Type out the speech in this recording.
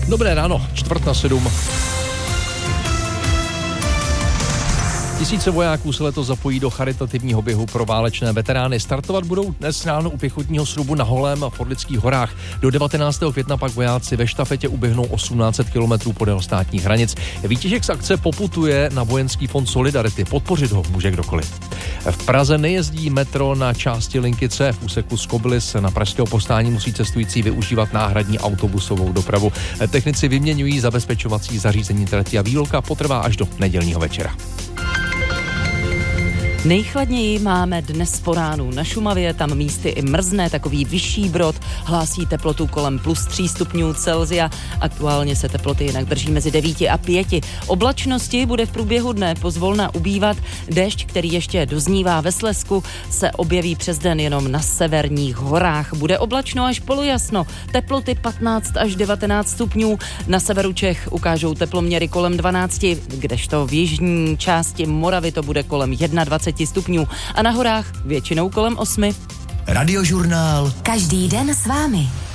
Dobré ráno, 6:45. Tisíce vojáků se letos zapojí do charitativního běhu pro válečné veterány. Startovat budou dnes ráno u pěchotního srubu na Holém a v Orlických horách. Do 19. května pak vojáci ve štafetě uběhnou 1800 kilometrů podél státních hranic. Výtěžek z akce poputuje na Vojenský fond Solidarity. Podpořit ho může kdokoliv. V Praze nejezdí metro na části linky C. V úseku z Kobylis na pražského postání musí cestující využívat náhradní autobusovou dopravu. Technici vyměňují zabezpečovací zařízení trati a výluka potrvá až do nedělního večera. Nejchladněji máme dnes po ránu. Na Šumavě tam místy i mrzne, takový vyšší Brod hlásí teplotu kolem +3 stupňů Celsia. Aktuálně se teploty jinak drží mezi 9 a 5. Oblačnosti bude v průběhu dne pozvolna ubývat. Déšť, který ještě doznívá ve Slezsku, se objeví přes den jenom na severních horách. Bude oblačno až polojasno. Teploty 15 až 19 stupňů. Na severu Čech ukážou teploměry kolem 12, kdežto v jižní části Moravy to bude kolem 21 stupňů a na horách většinou kolem 8. Radiožurnál. Každý den s vámi.